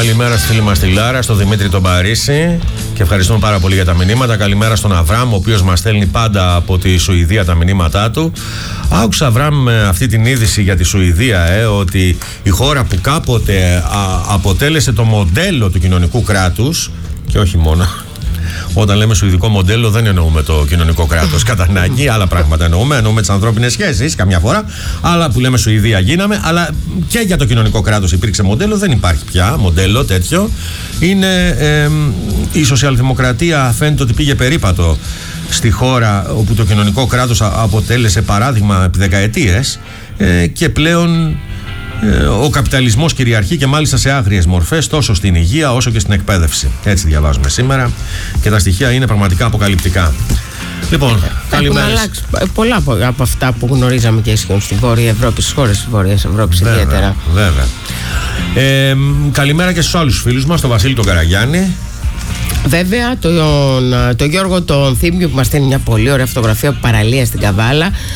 Καλημέρα στη φίλη μας τη Λάρα, στον Δημήτρη τον Παρίσι και ευχαριστούμε πάρα πολύ για τα μηνύματα. Καλημέρα στον Αβραμ, ο οποίος μας στέλνει πάντα από τη Σουηδία τα μηνύματά του. Άκουσα, Αβραμ, αυτή την είδηση για τη Σουηδία, ότι η χώρα που κάποτε αποτέλεσε το μοντέλο του κοινωνικού κράτους, και όχι μόνο. Όταν λέμε σουηδικό μοντέλο, δεν εννοούμε το κοινωνικό κράτος κατά ανάγκη, άλλα πράγματα εννοούμε τις ανθρώπινες σχέσεις καμιά φορά. Αλλά που λέμε Σουηδία γίναμε, αλλά και για το κοινωνικό κράτος υπήρξε μοντέλο, δεν υπάρχει πια μοντέλο τέτοιο. Είναι η σοσιαλδημοκρατία, φαίνεται ότι πήγε περίπατο στη χώρα όπου το κοινωνικό κράτος αποτέλεσε παράδειγμα επί δεκαετίες και πλέον ο καπιταλισμός κυριαρχεί και μάλιστα σε άγριες μορφές τόσο στην υγεία όσο και στην εκπαίδευση. Έτσι διαβάζουμε σήμερα και τα στοιχεία είναι πραγματικά αποκαλυπτικά. Λοιπόν, καλημέρα. Έχουν αλλάξει πολλά από αυτά που γνωρίζαμε και ισχύουν στη Βόρεια Ευρώπη, στις χώρες της Βόρειας Ευρώπης ιδιαίτερα. Βέβαια. Καλημέρα και στους άλλους φίλους μας, τον Βασίλη τον Καραγιάννη. Βέβαια, τον Γιώργο τον Θήμιο που μας στέλνει μια πολύ ωραία φωτογραφία από παραλία στην Καβάλα.